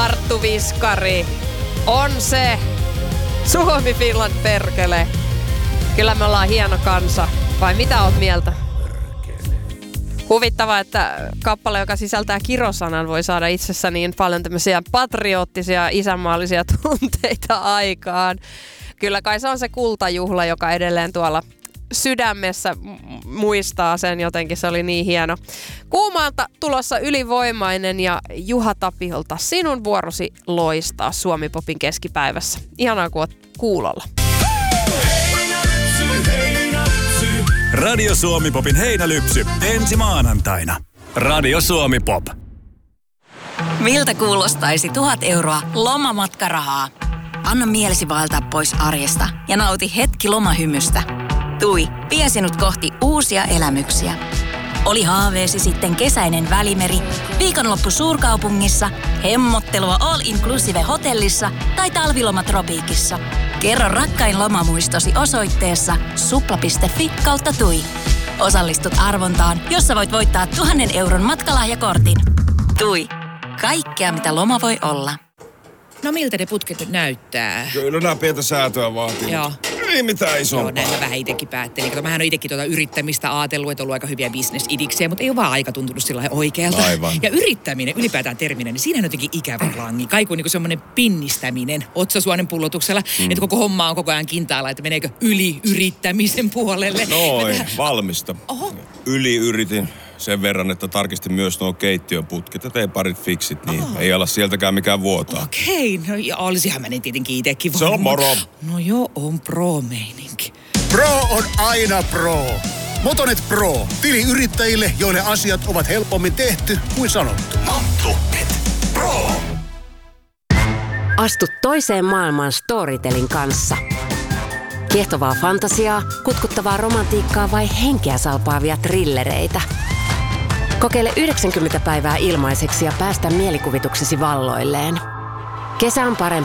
Arttu Viskari. On se Suomi Finland perkele. Kyllä me ollaan hieno kansa. Vai mitä oot mieltä? Huvittavaa, että kappale, joka sisältää kirosanan, voi saada itsessä niin paljon tämmöisiä patriottisia, isänmaallisia tunteita aikaan. Kyllä kai se on se kultajuhla, joka edelleen tuolla sydämessä muistaa sen jotenkin. Se oli niin hieno. Kuumaalta tulossa ylivoimainen ja Juha Tapiolta sinun vuorosi loistaa Suomi-popin keskipäivässä. Ihanaa, kun oot kuulolla. Radio Suomi-popin heinälypsy ensi maanantaina. Radio Suomi-pop. Miltä kuulostaisi 1 000 euroa lomamatkarahaa? Anna mielesi vaeltaa pois arjesta ja nauti hetki lomahymystä. TUI vie sinut kohti uusia elämyksiä. Oli haaveesi sitten kesäinen Välimeri, viikonloppu suurkaupungissa, hemmottelua all-inclusive hotellissa tai talviloma tropiikissa. Kerro rakkain lomamuistosi osoitteessa supla.fi/TUI. Osallistut arvontaan, jossa voit voittaa 1 000 euron matkalahjakortin. TUI. Kaikkea, mitä loma voi olla. No miltä ne putket näyttää? Kyllä nämä pientä säätöä vaatii. Joo. Ei mitään isompaa. Joo, näin mä vähän itsekin päättelin. Kato, mähän on itsekin yrittämistä ajatellut, että on ollut aika hyviä bisnesidiksejä, mutta ei ole vaan aika tuntunut sillä oikealta. Aivan. Ja yrittäminen, ylipäätään terminä, niin siinähän on jotenkin ikävä langi. Kaiku niin semmoinen pinnistäminen otsasuonen pullotuksella, että koko homma on koko ajan kintaalla, että meneekö yli-yrittämisen puolelle. Noin, valmista. Oho. Yli-yritin sen verran, että tarkistin myös nuo keittiöputket ja tein parit fiksit, niin ei ala sieltäkään mikään vuotaa. Okei, no ja olisihan mä ne tietenkin itsekin Se on moro. No joo, on pro-meininki. Pro on aina pro. Motonet Pro. Tili-yrittäjille, joille asiat ovat helpommin tehty kuin sanottu. Motonet Pro. Astu toiseen maailmaan Storytelin kanssa. Kiehtovaa fantasiaa, kutkuttavaa romantiikkaa vai henkeä salpaavia trillereitä. Kokeile 90 päivää ilmaiseksi ja päästä mielikuvituksesi valloilleen. Kesä on parempi,